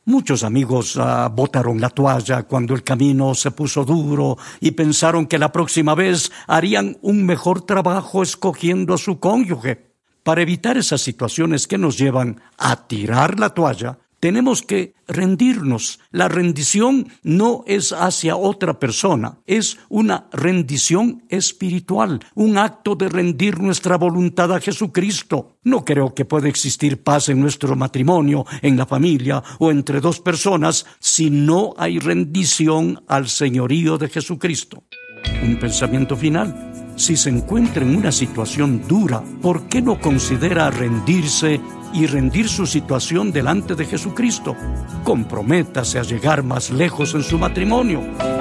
Muchos amigos botaron la toalla cuando el camino se puso duro y pensaron que la próxima vez harían un mejor trabajo escogiendo a su cónyuge. Para evitar esas situaciones que nos llevan a tirar la toalla, tenemos que rendirnos. La rendición no es hacia otra persona, es una rendición espiritual, un acto de rendir nuestra voluntad a Jesucristo. No creo que pueda existir paz en nuestro matrimonio, en la familia o entre dos personas si no hay rendición al señorío de Jesucristo. Un pensamiento final. Si se encuentra en una situación dura, ¿por qué no considera rendirse y rendir su situación delante de Jesucristo? Comprométase a llegar más lejos en su matrimonio.